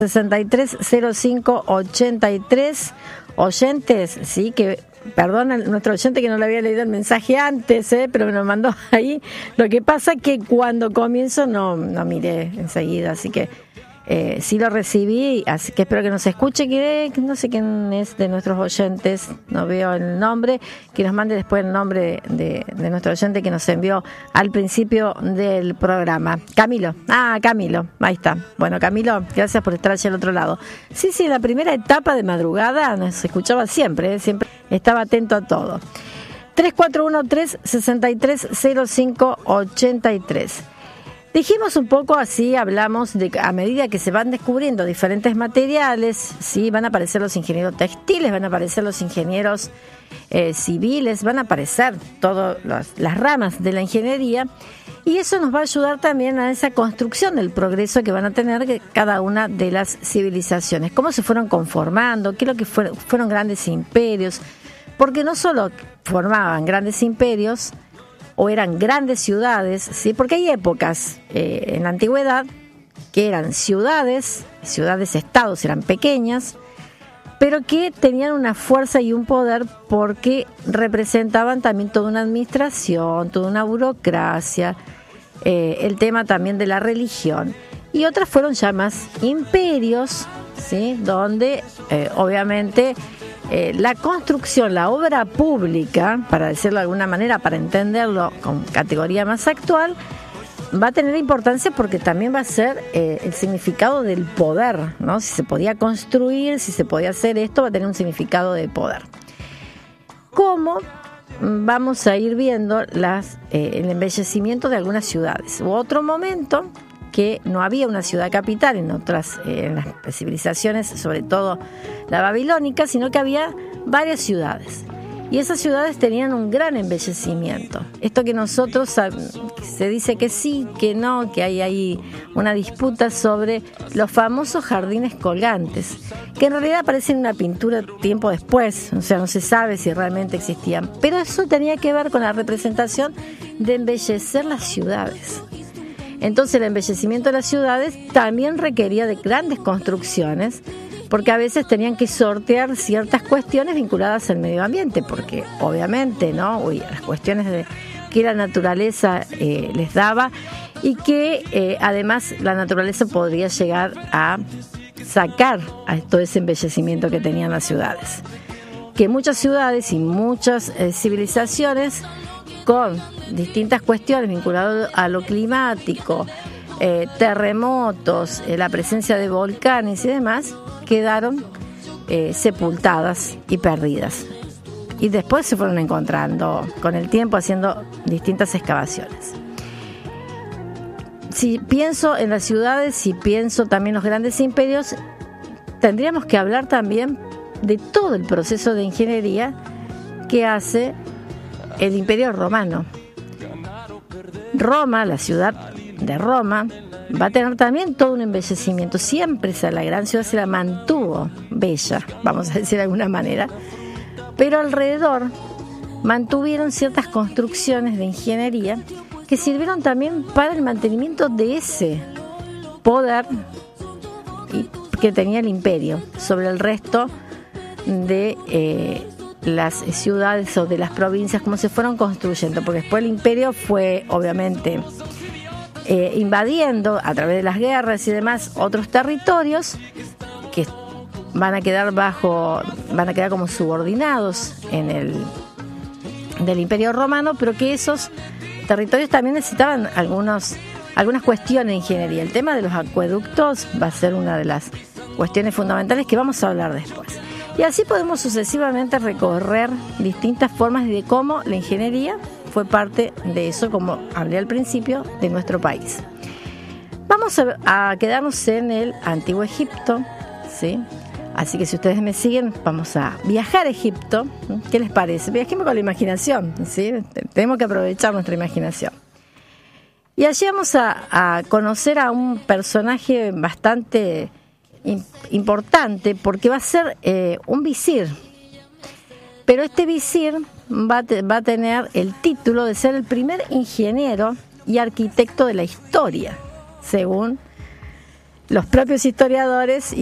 630583 oyentes, sí, que perdona nuestro oyente que no le había leído el mensaje antes, pero me lo mandó ahí. Lo que pasa es que cuando comienzo no miré enseguida, así que sí lo recibí, así que espero que nos escuche, que no sé quién es de nuestros oyentes, no veo el nombre, que nos mande después el nombre de nuestro oyente que nos envió al principio del programa. Camilo, ahí está. Bueno, Camilo, gracias por estar allá al otro lado. Sí, en la primera etapa de madrugada nos escuchaba siempre estaba atento a todo. 3413-630583. Dijimos un poco así, hablamos de a medida que se van descubriendo diferentes materiales, sí, van a aparecer los ingenieros textiles, van a aparecer los ingenieros civiles, van a aparecer todas las ramas de la ingeniería, y eso nos va a ayudar también a esa construcción del progreso que van a tener cada una de las civilizaciones, cómo se fueron conformando, qué es lo que fueron grandes imperios, porque no solo formaban grandes imperios o eran grandes ciudades, ¿sí? Porque hay épocas en la antigüedad que eran ciudades-estados, eran pequeñas, pero que tenían una fuerza y un poder porque representaban también toda una administración, toda una burocracia, el tema también de la religión. Y otras fueron ya más imperios, ¿sí? Donde obviamente la construcción, la obra pública, para decirlo de alguna manera, para entenderlo con categoría más actual, va a tener importancia porque también va a ser el significado del poder, ¿no? Si se podía construir, si se podía hacer esto, va a tener un significado de poder. ¿Cómo vamos a ir viendo el embellecimiento de algunas ciudades? Hubo otro momento que no había una ciudad capital en las civilizaciones, sobre todo la babilónica, sino que había varias ciudades. Y esas ciudades tenían un gran embellecimiento. Esto que nosotros se dice que sí, que no, que hay ahí una disputa sobre los famosos jardines colgantes, que en realidad aparecen en una pintura tiempo después, o sea, no se sabe si realmente existían. Pero eso tenía que ver con la representación de embellecer las ciudades. Entonces el embellecimiento de las ciudades también requería de grandes construcciones, porque a veces tenían que sortear ciertas cuestiones vinculadas al medio ambiente, porque obviamente, ¿no? Las cuestiones que la naturaleza les daba, y que además la naturaleza podría llegar a sacar a todo ese embellecimiento que tenían las ciudades. Que muchas ciudades y muchas civilizaciones con distintas cuestiones vinculadas a lo climático, terremotos, la presencia de volcanes y demás, quedaron sepultadas y perdidas. Y después se fueron encontrando con el tiempo, haciendo distintas excavaciones. Si pienso en las ciudades, si pienso también en los grandes imperios, tendríamos que hablar también de todo el proceso de ingeniería que hace el Imperio Romano. Roma, la ciudad de Roma, va a tener también todo un embellecimiento. Siempre la gran ciudad se la mantuvo bella, vamos a decir de alguna manera, pero alrededor mantuvieron ciertas construcciones de ingeniería que sirvieron también para el mantenimiento de ese poder que tenía el imperio sobre el resto de las ciudades o de las provincias, como se fueron construyendo, porque después el imperio fue obviamente invadiendo a través de las guerras y demás otros territorios que van a quedar como subordinados del Imperio Romano, pero que esos territorios también necesitaban algunas cuestiones de ingeniería. El tema de los acueductos va a ser una de las cuestiones fundamentales que vamos a hablar después. Y así podemos sucesivamente recorrer distintas formas de cómo la ingeniería fue parte de eso, como hablé al principio, de nuestro país. Vamos a quedarnos en el Antiguo Egipto, ¿sí? Así que si ustedes me siguen, vamos a viajar a Egipto. ¿Qué les parece? Viajemos con la imaginación, ¿sí? Tenemos que aprovechar nuestra imaginación. Y allí vamos a conocer a un personaje bastante importante, porque va a ser un visir. Pero este visir va a tener el título de ser el primer ingeniero y arquitecto de la historia, según los propios historiadores